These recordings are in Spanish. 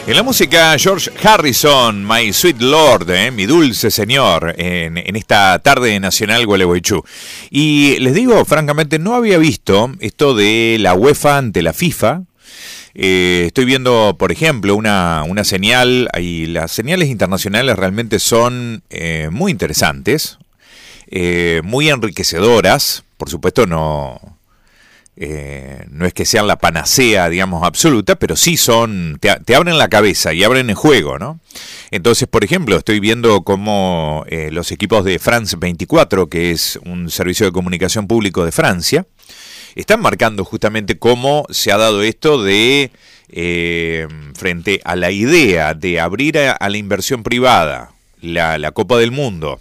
En la música, George Harrison, My Sweet Lord, mi dulce señor, en esta tarde nacional Gualeguaychú. Y les digo, francamente, no había visto esto de la UEFA ante la FIFA. Estoy viendo, por ejemplo, una señal, y las señales internacionales realmente son muy interesantes, muy enriquecedoras. Por supuesto, no es que sean la panacea, digamos, absoluta, pero sí son, te abren la cabeza y abren el juego, ¿no? Entonces, por ejemplo, estoy viendo cómo los equipos de France 24, que es un servicio de comunicación público de Francia, están marcando justamente cómo se ha dado esto de, frente a la idea de abrir a la inversión privada la Copa del Mundo.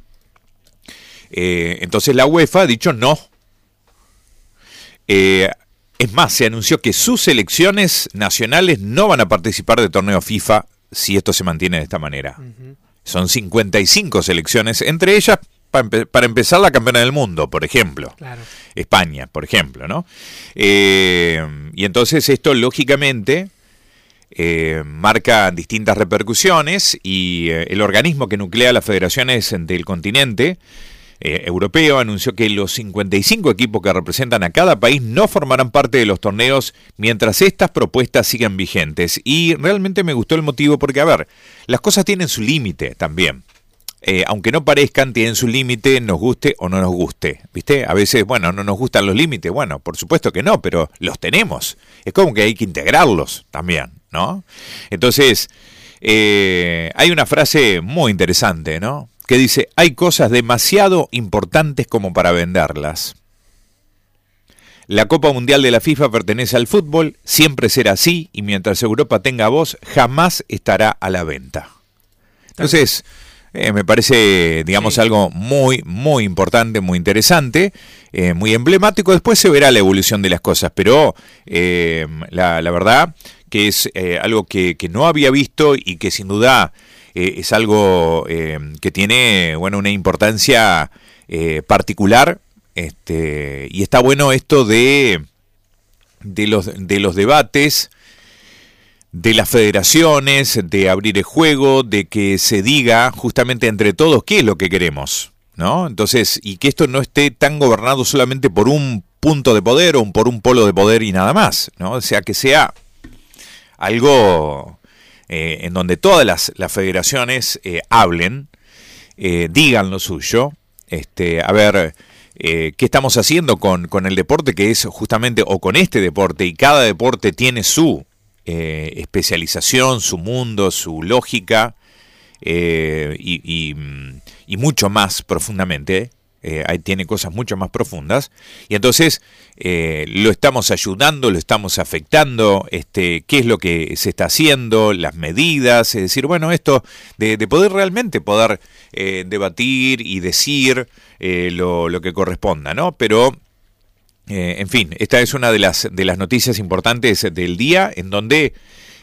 Entonces la UEFA ha dicho no. Es más, se anunció que sus selecciones nacionales no van a participar de torneo FIFA si esto se mantiene de esta manera. Son 55 selecciones, entre ellas, para empezar, la campeona del mundo, por ejemplo. Claro. España, por ejemplo, ¿no? Y entonces esto, lógicamente, marca distintas repercusiones y el organismo que nuclea las federaciones del continente europeo anunció que los 55 equipos que representan a cada país no formarán parte de los torneos mientras estas propuestas sigan vigentes. Y realmente me gustó el motivo porque, a ver, las cosas tienen su límite también. Aunque no parezcan, tienen su límite, nos guste o no nos guste, ¿viste? A veces, bueno, no nos gustan los límites, bueno, por supuesto que no, pero los tenemos. Es como que hay que integrarlos también, ¿no? Entonces, hay una frase muy interesante, ¿no? Que dice, hay cosas demasiado importantes como para venderlas. La Copa Mundial de la FIFA pertenece al fútbol, siempre será así, y mientras Europa tenga voz, jamás estará a la venta. Entonces, me parece, digamos, sí, algo muy, muy importante, muy interesante, muy emblemático. Después se verá la evolución de las cosas, pero la verdad que es algo que no había visto y que sin duda es algo que tiene, bueno, una importancia particular, y está bueno esto de los debates, de las federaciones, de abrir el juego, de que se diga justamente entre todos qué es lo que queremos, ¿no? Entonces, y que esto no esté tan gobernado solamente por un punto de poder o por un polo de poder y nada más, ¿no? O sea, que sea algo en donde todas las federaciones hablen, digan lo suyo, a ver qué estamos haciendo con el deporte, que es justamente, o con este deporte, y cada deporte tiene su especialización, su mundo, su lógica, y mucho más profundamente. Ahí tiene cosas mucho más profundas, y entonces lo estamos ayudando, lo estamos afectando, qué es lo que se está haciendo, las medidas, es decir, bueno, esto de poder realmente debatir y decir lo que corresponda, ¿no? Pero en fin, esta es una de las noticias importantes del día, en donde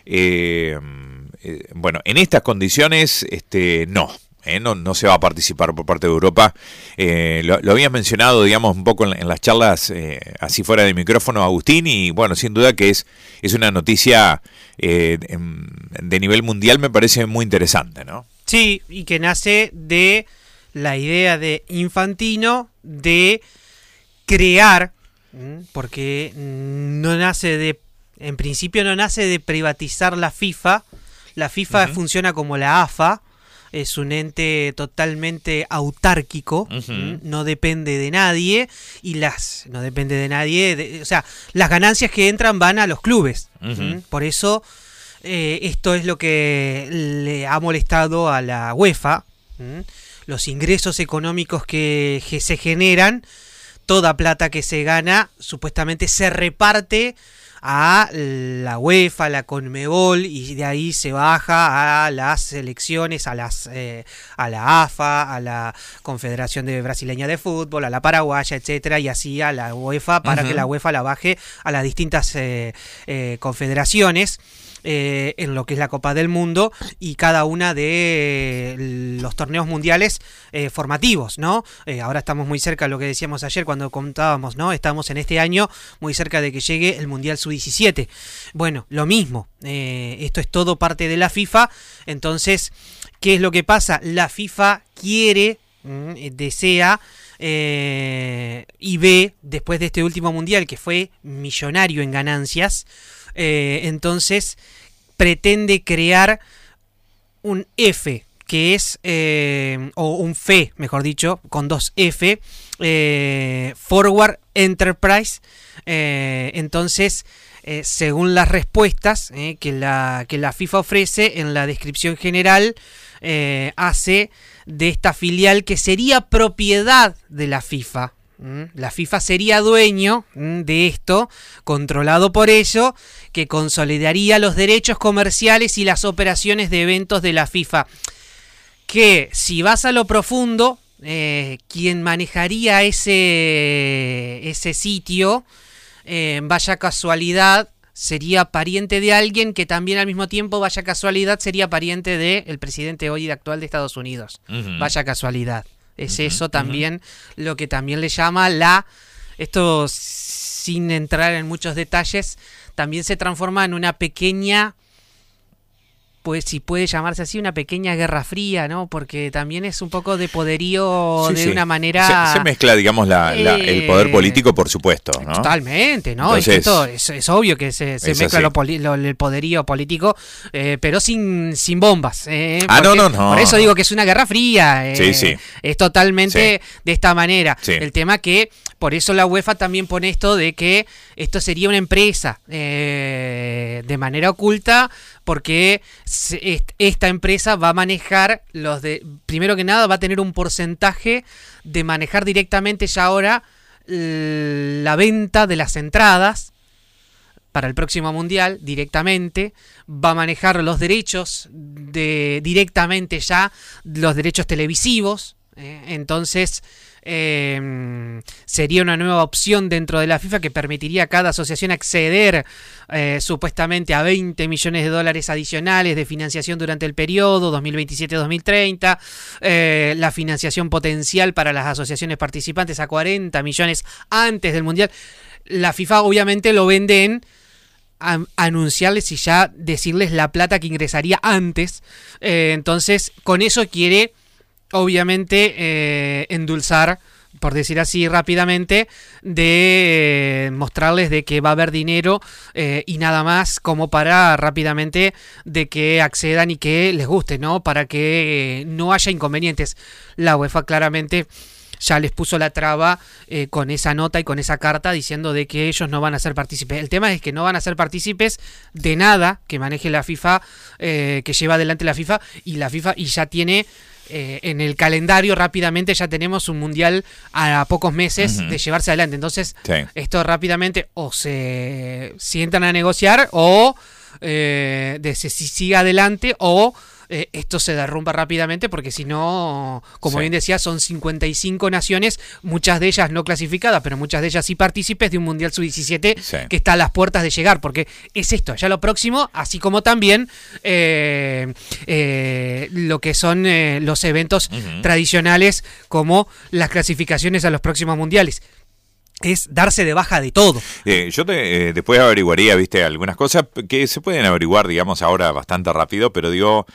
bueno, en estas condiciones no se va a participar por parte de Europa. Lo había mencionado, digamos, un poco en las charlas, así fuera de micrófono, Agustín, y bueno, sin duda que es una noticia de nivel mundial, me parece muy interesante, ¿no? Sí, y que nace de la idea de Infantino de crear, porque en principio no nace de privatizar la FIFA. La FIFA funciona como la AFA. Es un ente totalmente autárquico, no depende de nadie, o sea, las ganancias que entran van a los clubes. Por eso esto es lo que le ha molestado a la UEFA. Los ingresos económicos que se generan, toda plata que se gana, supuestamente se reparte a la UEFA, a la Conmebol, y de ahí se baja a las selecciones, a la AFA, a la Confederación Brasileña de Fútbol, a la Paraguaya, etcétera, y así a la UEFA, para que la UEFA la baje a las distintas confederaciones. en lo que es la Copa del Mundo y cada una de los torneos mundiales formativos, ¿no? Ahora estamos muy cerca, lo que decíamos ayer cuando contábamos, ¿no? Estamos en este año muy cerca de que llegue el Mundial Sub-17. Bueno, lo mismo, esto es todo parte de la FIFA. Entonces, ¿qué es lo que pasa? La FIFA quiere, desea y ve, después de este último mundial que fue millonario en ganancias, entonces pretende crear un F, que es, o un FE, mejor dicho, con 2 F, Forward Enterprise. Entonces, según las respuestas que la FIFA ofrece en la descripción general, hace de esta filial que sería propiedad de la FIFA. La FIFA sería dueño de esto, controlado por ello, que consolidaría los derechos comerciales y las operaciones de eventos de la FIFA. Que si vas a lo profundo, quien manejaría ese sitio, vaya casualidad, sería pariente de alguien que también al mismo tiempo, vaya casualidad, sería pariente del presidente hoy actual de Estados Unidos. Vaya casualidad. Es eso también lo que también le llama esto sin entrar en muchos detalles, también se transforma en una pequeña, pues si puede llamarse así, una pequeña guerra fría, ¿no? Porque también es un poco de poderío una manera... Se mezcla, digamos, el poder político, por supuesto, ¿no? Totalmente, ¿no? Entonces, es obvio que se mezcla el poderío político, pero sin bombas. No. Por eso digo que es una guerra fría. Es totalmente de esta manera. Sí. El tema que, por eso la UEFA también pone esto de que esto sería una empresa de manera oculta, porque esta empresa va a manejar primero que nada va a tener un porcentaje de manejar directamente ya ahora la venta de las entradas para el próximo mundial directamente, va a manejar los derechos directamente ya, los derechos televisivos, entonces sería una nueva opción dentro de la FIFA que permitiría a cada asociación acceder supuestamente a $20 millones adicionales de financiación durante el periodo 2027-2030, la financiación potencial para las asociaciones participantes a 40 millones antes del mundial. La FIFA obviamente lo vende en anunciarles y ya decirles la plata que ingresaría antes, entonces con eso quiere obviamente endulzar, por decir así rápidamente, de mostrarles de que va a haber dinero y nada más, como para rápidamente de que accedan y que les guste, ¿no? Para que no haya inconvenientes. La UEFA claramente ya les puso la traba con esa nota y con esa carta diciendo de que ellos no van a ser partícipes. El tema es que no van a ser partícipes de nada que maneje la FIFA, que lleva adelante la FIFA, y ya tiene en el calendario rápidamente, ya tenemos un mundial a pocos meses de llevarse adelante. Entonces esto rápidamente o se sientan a negociar o se sigue adelante, o esto se derrumba rápidamente, porque si no, como bien decía, son 55 naciones, muchas de ellas no clasificadas, pero muchas de ellas sí partícipes de un Mundial Sub-17 que está a las puertas de llegar, porque es esto, ya lo próximo, así como también lo que son los eventos tradicionales, como las clasificaciones a los próximos mundiales. Es darse de baja de todo. Yo después averiguaría, viste, algunas cosas que se pueden averiguar, digamos, ahora bastante rápido, pero digo,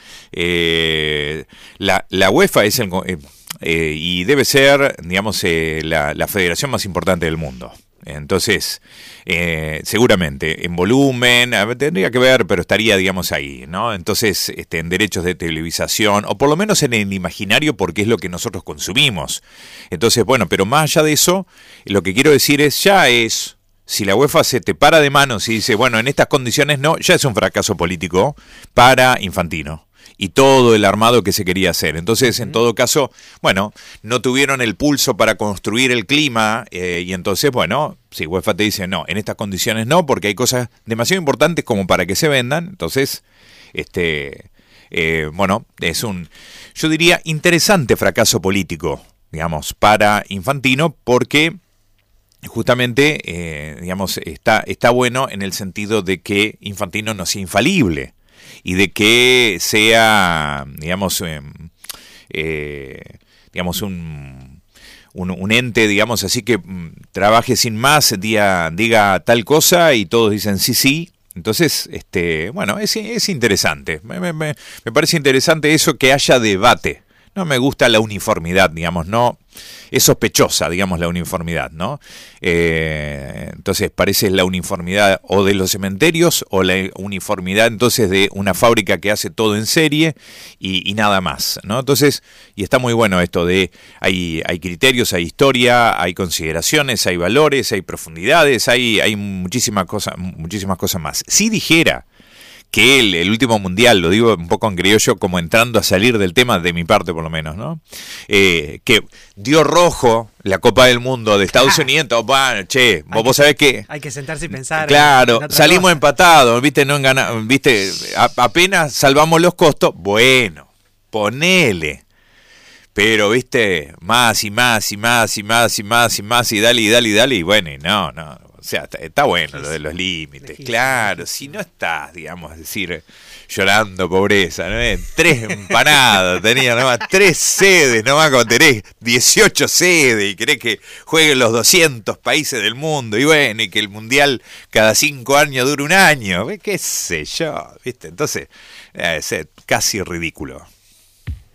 la UEFA es y debe ser, digamos, la federación más importante del mundo. Entonces, seguramente en volumen, tendría que ver, pero estaría, digamos, ahí, ¿no? Entonces, en derechos de televisación, o por lo menos en el imaginario, porque es lo que nosotros consumimos. Entonces, bueno, pero más allá de eso, lo que quiero decir es, si la UEFA se te para de manos y dice, bueno, en estas condiciones no, ya es un fracaso político para Infantino y todo el armado que se quería hacer. Entonces, en todo caso, bueno, no tuvieron el pulso para construir el clima, y entonces, bueno, si UEFA te dice, no, en estas condiciones no, porque hay cosas demasiado importantes como para que se vendan, entonces, bueno, es yo diría, interesante fracaso político, digamos, para Infantino, porque justamente, digamos, está bueno en el sentido de que Infantino no sea infalible y de que sea, digamos, digamos un ente, digamos así, que trabaje sin más, diga tal cosa y todos dicen sí, sí. Entonces, bueno, es interesante. Me parece interesante eso, que haya debate. No me gusta la uniformidad, digamos, no. Es sospechosa, digamos, la uniformidad, ¿no? Entonces parece la uniformidad o de los cementerios o la uniformidad entonces de una fábrica que hace todo en serie y nada más, ¿no? Entonces, y está muy bueno esto de hay criterios, hay historia, hay consideraciones, hay valores, hay profundidades, hay muchísimas cosas más. Si dijera que el último mundial, lo digo un poco en criollo, como entrando a salir del tema de mi parte por lo menos, ¿no? Que dio rojo la Copa del Mundo de Estados Unidos. Bueno, che, vos sabés que hay que sentarse y pensar. Claro, salimos empatados, ¿viste? No ¿viste? Apenas salvamos los costos. Bueno, ponele. Pero, ¿viste? Más y más y más y más y más y más y dale y dale y dale y bueno, y no. O sea, está bueno lo de los límites. Claro, si no estás, digamos, es decir, llorando pobreza, ¿no? 3 empanadas tenía nomás, 3 sedes nomás, cuando tenés 18 sedes y querés que jueguen los 200 países del mundo y bueno, y que el mundial cada 5 años dure un año, qué sé yo, ¿viste? Entonces, es casi ridículo.